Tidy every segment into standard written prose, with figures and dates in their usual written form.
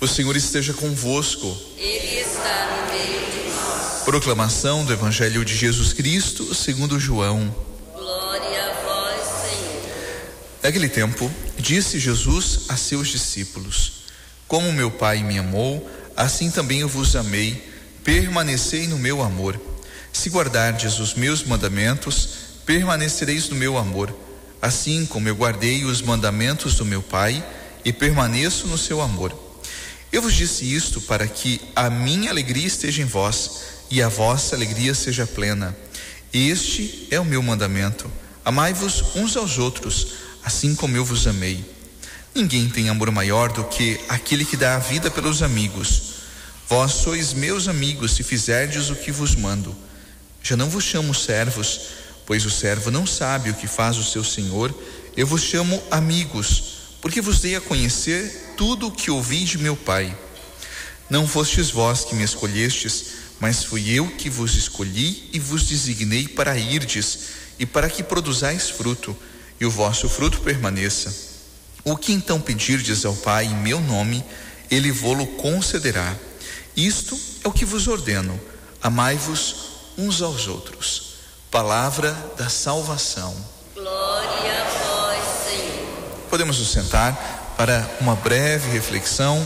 O Senhor esteja convosco. Ele está no meio de nós. Proclamação do Evangelho de Jesus Cristo segundo João. Glória a vós, Senhor. Naquele tempo, disse Jesus a seus discípulos: Como meu Pai me amou, assim também eu vos amei. Permanecei no meu amor. Se guardardes os meus mandamentos, permanecereis no meu amor, assim como eu guardei os mandamentos do meu Pai e permaneço no seu amor. Eu vos disse isto para que a minha alegria esteja em vós e a vossa alegria seja plena. Este é o meu mandamento: amai-vos uns aos outros, assim como eu vos amei. Ninguém tem amor maior do que aquele que dá a vida pelos amigos. Vós sois meus amigos se fizerdes o que vos mando. Já não vos chamo servos, pois o servo não sabe o que faz o seu senhor. Eu vos chamo amigos, porque vos dei a conhecer tudo o que ouvi de meu Pai. Não fostes vós que me escolhestes, mas fui eu que vos escolhi e vos designei para irdes e para que produzais fruto, e o vosso fruto permaneça. O que então pedirdes ao Pai em meu nome, Ele vô-lo concederá. Isto é o que vos ordeno: amai-vos uns aos outros. Palavra da salvação. Glória a vós, Senhor. Podemos nos sentar para uma breve reflexão.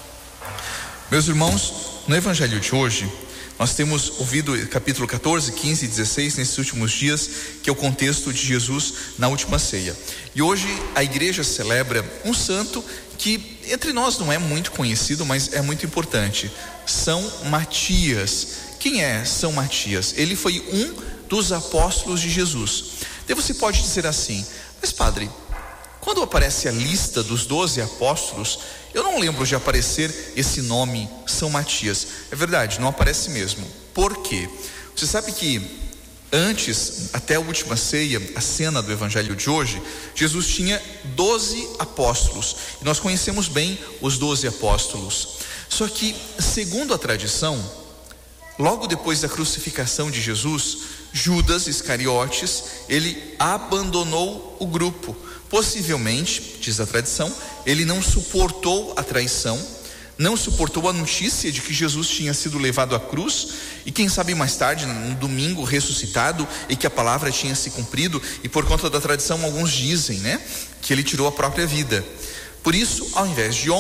Meus irmãos, no Evangelho de hoje, nós temos ouvido capítulo 14, 15 e 16 nesses últimos dias, que é o contexto de Jesus na última ceia. E hoje a igreja celebra um santo que entre nós não é muito conhecido, mas é muito importante: São Matias. Quem é São Matias? Ele foi um dos apóstolos de Jesus. Daí você pode dizer assim: mas padre, quando aparece a lista dos 12 apóstolos, eu não lembro de aparecer esse nome São Matias. É verdade, não aparece mesmo. Por quê? Você sabe que antes, até a última ceia, a cena do Evangelho de hoje, Jesus tinha 12 apóstolos. E nós conhecemos bem os 12 apóstolos. Só que, segundo a tradição, logo depois da crucificação de Jesus, Judas Iscariotes, ele abandonou o grupo. Possivelmente, diz a tradição, ele não suportou a traição, não suportou a notícia de que Jesus tinha sido levado à cruz e quem sabe mais tarde, no domingo, ressuscitado, e que a palavra tinha se cumprido, e por conta da tradição alguns dizem, que ele tirou a própria vida. Por isso, ao invés de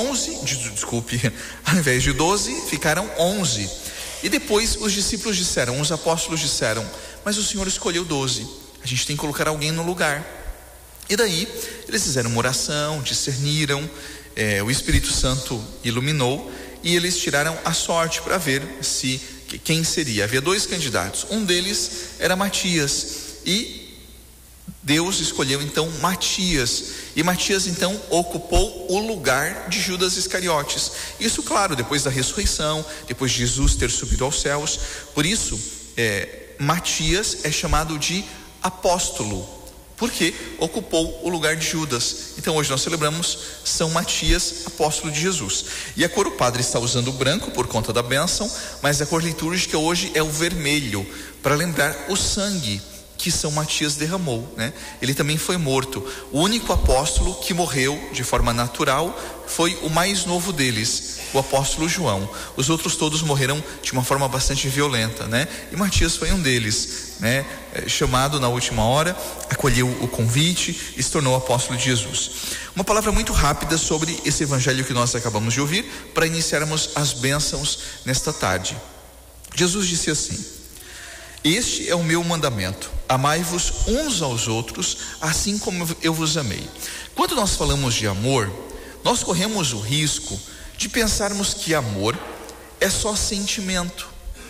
12, ficaram 11. E depois os discípulos disseram, os apóstolos disseram: mas o Senhor escolheu 12, a gente tem que colocar alguém no lugar. E daí eles fizeram uma oração, discerniram, o Espírito Santo iluminou e eles tiraram a sorte para ver quem seria. Havia 2 candidatos, um deles era Matias, e Deus escolheu então Matias, e Matias então ocupou o lugar de Judas Iscariotes. Isso, claro, depois da ressurreição, depois de Jesus ter subido aos céus. Por isso Matias é chamado de apóstolo, porque ocupou o lugar de Judas. Então hoje nós celebramos São Matias, apóstolo de Jesus. E a cor, o padre está usando o branco por conta da bênção, mas a cor litúrgica hoje é o vermelho, para lembrar o sangue que São Matias derramou, Ele também foi morto. O único apóstolo que morreu de forma natural foi o mais novo deles, o apóstolo João. Os outros todos morreram de uma forma bastante violenta, E Matias foi um deles, chamado na última hora, acolheu o convite e se tornou apóstolo de Jesus. Uma palavra muito rápida sobre esse evangelho que nós acabamos de ouvir, para iniciarmos as bênçãos nesta tarde. Jesus disse assim: este é o meu mandamento: amai-vos uns aos outros, assim como eu vos amei. Quando nós falamos de amor, nós corremos o risco de pensarmos que amor é só sentimento,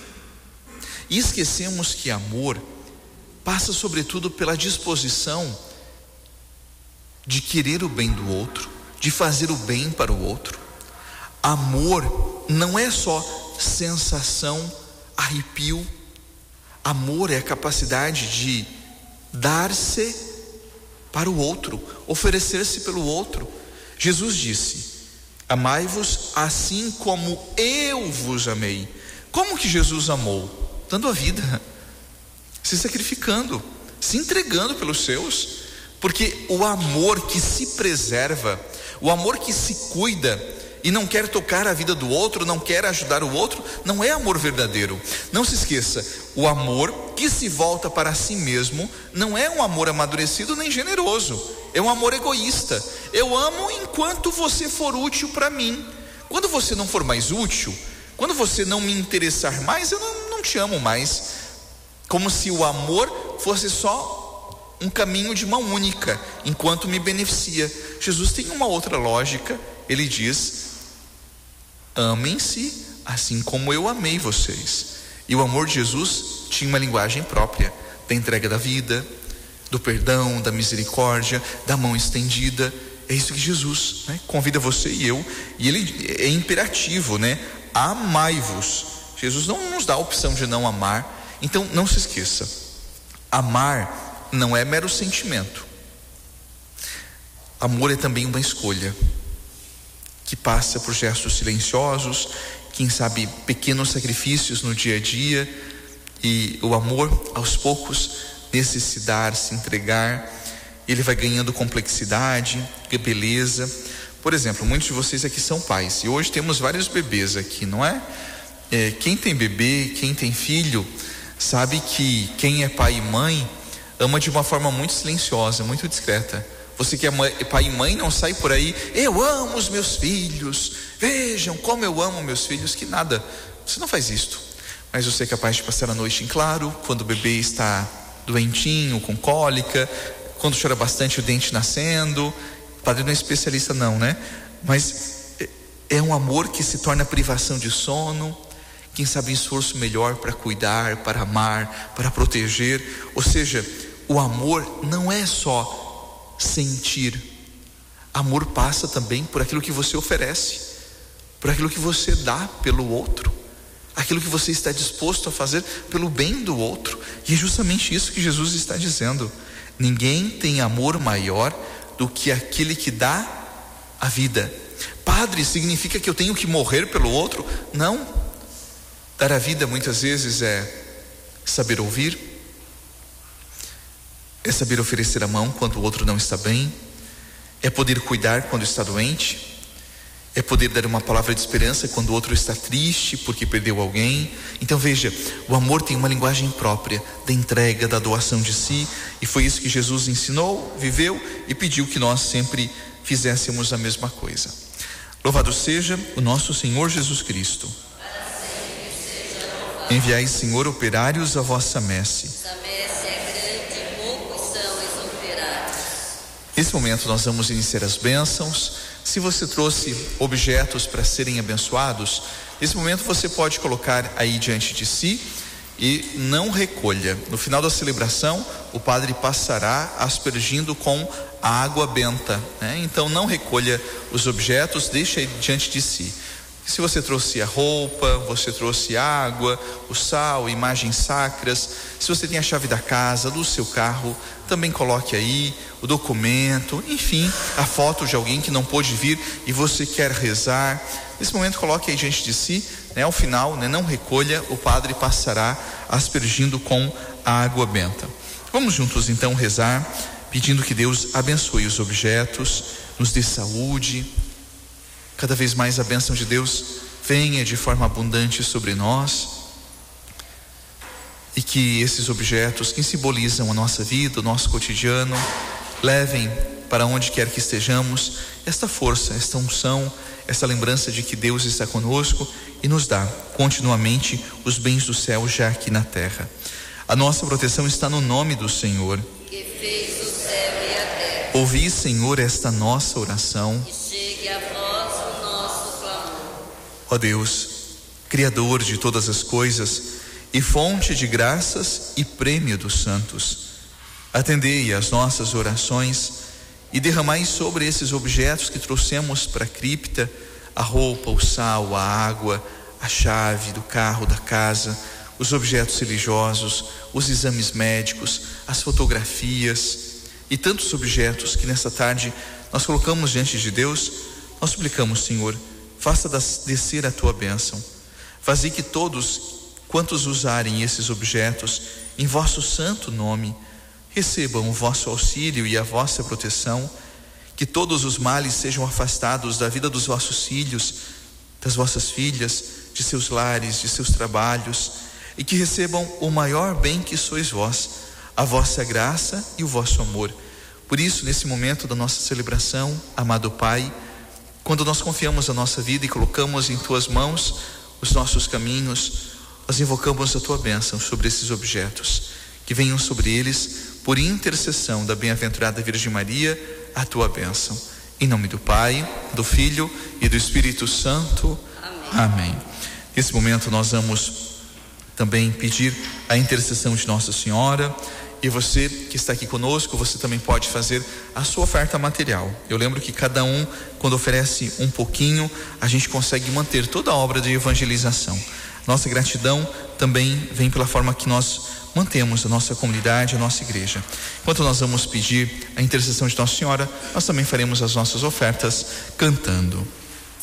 e esquecemos que amor passa sobretudo pela disposição de querer o bem do outro, de fazer o bem para o outro. Amor não é só sensação, arrepio. Amor é a capacidade de dar-se para o outro, oferecer-se pelo outro. Jesus disse: amai-vos assim como eu vos amei. Como que Jesus amou? Dando a vida, se sacrificando, se entregando pelos seus. Porque o amor que se preserva, o amor que se cuida, e não quer tocar a vida do outro, não quer ajudar o outro, não é amor verdadeiro. Não se esqueça, o amor que se volta para si mesmo não é um amor amadurecido nem generoso, é um amor egoísta. Eu amo enquanto você for útil para mim. Quando você não for mais útil, quando você não me interessar mais, eu não te amo mais. Como se o amor fosse só um caminho de mão única, enquanto me beneficia. Jesus tem uma outra lógica. Ele diz: amem-se assim como eu amei vocês. E o amor de Jesus tinha uma linguagem própria, da entrega da vida, do perdão, da misericórdia, da mão estendida. É isso que Jesus, convida você e eu. E ele é imperativo, amai-vos. Jesus não nos dá a opção de não amar. Então não se esqueça, amar não é mero sentimento. Amor é também uma escolha, que passa por gestos silenciosos, quem sabe pequenos sacrifícios no dia a dia. E o amor, aos poucos, nesse se dar, se entregar, ele vai ganhando complexidade, beleza. Por exemplo, muitos de vocês aqui são pais, e hoje temos vários bebês aqui, não é? Quem tem bebê, quem tem filho, sabe que quem é pai e mãe ama de uma forma muito silenciosa, muito discreta. Você que é pai e mãe não sai por aí: eu amo os meus filhos, vejam como eu amo meus filhos. Que nada, você não faz isto. Mas você é capaz de passar a noite em claro, quando o bebê está doentinho, com cólica, quando chora bastante o dente nascendo. O padre não é especialista não, mas é um amor que se torna privação de sono, quem sabe esforço melhor para cuidar, para amar, para proteger. Ou seja, o amor não é só sentir. Amor passa também por aquilo que você oferece, por aquilo que você dá pelo outro, aquilo que você está disposto a fazer pelo bem do outro. E é justamente isso que Jesus está dizendo: ninguém tem amor maior do que aquele que dá a vida. Padre, significa que eu tenho que morrer pelo outro? Não. Dar a vida muitas vezes é saber ouvir, é saber oferecer a mão quando o outro não está bem, é poder cuidar quando está doente, é poder dar uma palavra de esperança quando o outro está triste porque perdeu alguém. Então veja, o amor tem uma linguagem própria da entrega, da doação de si, e foi isso que Jesus ensinou, viveu e pediu que nós sempre fizéssemos a mesma coisa. Louvado seja o nosso Senhor Jesus Cristo. Enviai, Senhor, operários à vossa messe. Nesse momento nós vamos iniciar as bênçãos. Se você trouxe objetos para serem abençoados, nesse momento você pode colocar aí diante de si e não recolha. No final da celebração, o padre passará aspergindo com a água benta, Então não recolha os objetos, deixa aí diante de si. Se você trouxe a roupa, você trouxe água, o sal, imagens sacras, se você tem a chave da casa, do seu carro, também coloque aí o documento, enfim, a foto de alguém que não pôde vir e você quer rezar. Nesse momento coloque aí diante de si, ao final, não recolha, o padre passará aspergindo com a água benta. Vamos juntos então rezar, pedindo que Deus abençoe os objetos, nos dê saúde. Cada vez mais a bênção de Deus venha de forma abundante sobre nós, e que esses objetos que simbolizam a nossa vida, o nosso cotidiano, levem para onde quer que estejamos esta força, esta unção, essa lembrança de que Deus está conosco e nos dá continuamente os bens do céu já aqui na terra. A nossa proteção está no nome do Senhor, que fez o céu e a terra. Ouvi, Senhor, esta nossa oração. Ó Deus, Criador de todas as coisas e fonte de graças e prêmio dos santos, atendei às nossas orações e derramai sobre esses objetos que trouxemos para a cripta, a roupa, o sal, a água, a chave do carro, da casa, os objetos religiosos, os exames médicos, as fotografias e tantos objetos que nessa tarde nós colocamos diante de Deus. Nós suplicamos, Senhor, faça descer a tua bênção. Faze que todos quantos usarem esses objetos em vosso santo nome recebam o vosso auxílio e a vossa proteção, que todos os males sejam afastados da vida dos vossos filhos, das vossas filhas, de seus lares, de seus trabalhos, e que recebam o maior bem que sois vós, a vossa graça e o vosso amor. Por isso, nesse momento da nossa celebração, amado Pai, quando nós confiamos a nossa vida e colocamos em tuas mãos os nossos caminhos, nós invocamos a tua bênção sobre esses objetos, que venham sobre eles, por intercessão da bem-aventurada Virgem Maria, a tua bênção. Em nome do Pai, do Filho e do Espírito Santo. Amém. Nesse momento nós vamos também pedir a intercessão de Nossa Senhora. E você que está aqui conosco, você também pode fazer a sua oferta material. Eu lembro que cada um, quando oferece um pouquinho, a gente consegue manter toda a obra de evangelização. Nossa gratidão também vem pela forma que nós mantemos a nossa comunidade, a nossa igreja. Enquanto nós vamos pedir a intercessão de Nossa Senhora, nós também faremos as nossas ofertas cantando.